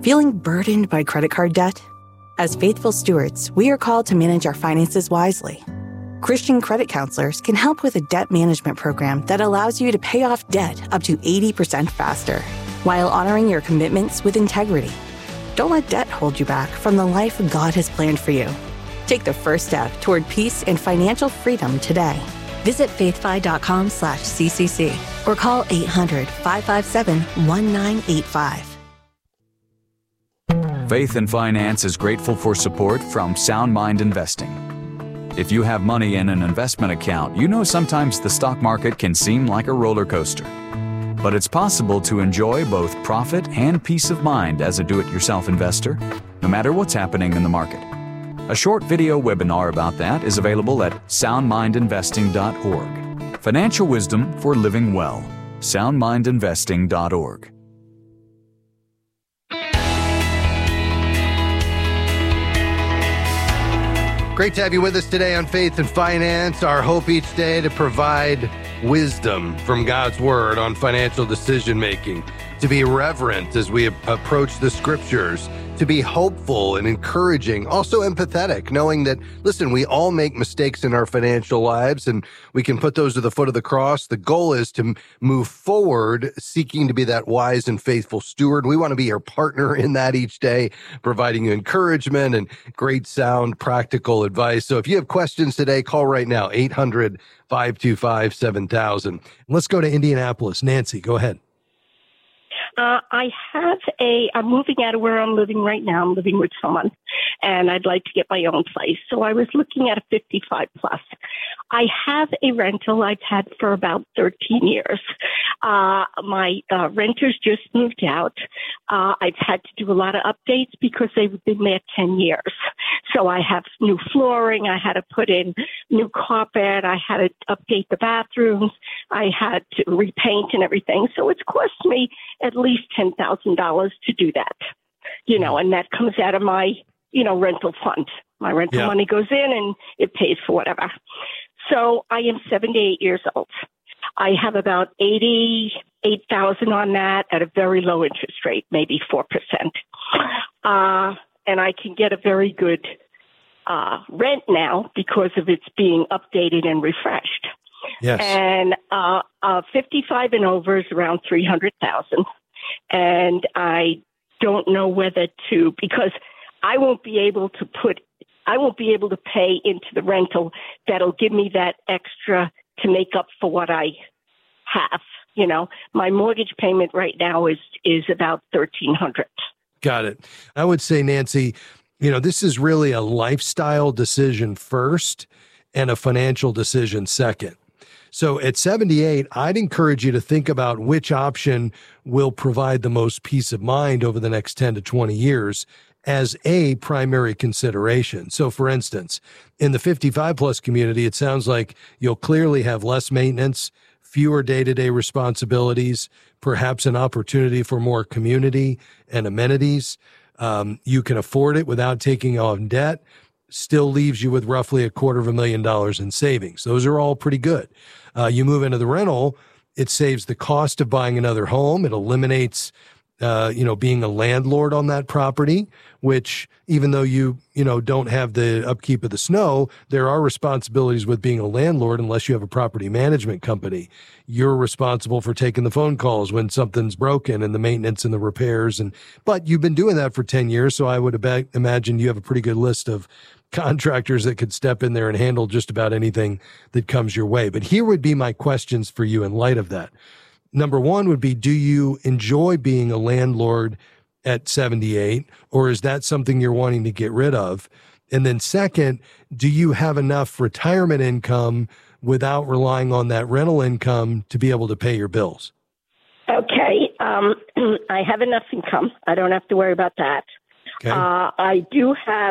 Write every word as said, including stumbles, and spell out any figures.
Feeling burdened by credit card debt? As faithful stewards, we are called to manage our finances wisely. Christian credit counselors can help with a debt management program that allows you to pay off debt up to eighty percent faster, while honoring your commitments with integrity. Don't let debt hold you back from the life God has planned for you. Take the first step toward peace and financial freedom today. Visit faithfi.com slash CCC or call eight hundred, five five seven, one nine eight five. Faith and Finance is grateful for support from Sound Mind Investing. If you have money in an investment account, you know sometimes the stock market can seem like a roller coaster. But it's possible to enjoy both profit and peace of mind as a do-it-yourself investor, no matter what's happening in the market. A short video webinar about that is available at sound mind investing dot org. Financial wisdom for living well. sound mind investing dot org. Great to have you with us today on Faith and Finance. Our hope each day to provide wisdom from God's Word on financial decision making, to be reverent as we approach the Scriptures, to be hopeful and encouraging, also empathetic, knowing that, listen, we all make mistakes in our financial lives and we can put those to the foot of the cross. The goal is to move forward, seeking to be that wise and faithful steward. We want to be your partner in that each day, providing you encouragement and great sound, practical advice. So if you have questions today, call right now, eight hundred, five two five, seven thousand. Let's go to Indianapolis. Nancy, go ahead. Uh, I have a, I'm moving out of where I'm living right now. I'm living with someone, and I'd like to get my own place. So I was looking at a fifty-five plus. I have a rental I've had for about thirteen years. Uh, my uh, renters just moved out. Uh, I've had to do a lot of updates because they've been there ten years. So I have new flooring. I had to put in new carpet. I had to update the bathrooms. I had to repaint and everything. So it's cost me at least ten thousand dollars to do that, you know, and that comes out of my, you know, rental fund. My rental Yeah. money goes in and it pays for whatever. So I am seventy-eight years old. I have about eighty-eight thousand on that at a very low interest rate, maybe four percent. Uh, and I can get a very good uh, rent now because of its being updated and refreshed. Yes. And uh, uh, fifty-five and over is around three hundred thousand. And I don't know whether to, because I won't be able to put, I won't be able to pay into the rental that'll give me that extra to make up for what I have. You know, my mortgage payment right now is, is about thirteen hundred. Got it. I would say, Nancy, you know, this is really a lifestyle decision first and a financial decision second. So at seventy-eight, I'd encourage you to think about which option will provide the most peace of mind over the next ten to twenty years as a primary consideration. So for instance, in the fifty-five plus community, it sounds like you'll clearly have less maintenance, fewer day-to-day responsibilities, perhaps an opportunity for more community and amenities. Um, you can afford it without taking on debt. Still leaves you with roughly a quarter of a million dollars in savings. Those are all pretty good. Uh, you move into the rental, it saves the cost of buying another home. It eliminates, uh, you know, being a landlord on that property, which even though you, you know, don't have the upkeep of the snow, there are responsibilities with being a landlord unless you have a property management company. You're responsible for taking the phone calls when something's broken and the maintenance and the repairs. And, but you've been doing that for ten years. So I would ab- imagine you have a pretty good list of contractors that could step in there and handle just about anything that comes your way. But here would be my questions for you in light of that. Number one would be, do you enjoy being a landlord at seventy-eight, or is that something you're wanting to get rid of? And then second, do you have enough retirement income without relying on that rental income to be able to pay your bills? Okay. Um, I have enough income. I don't have to worry about that. Okay. Uh, I do have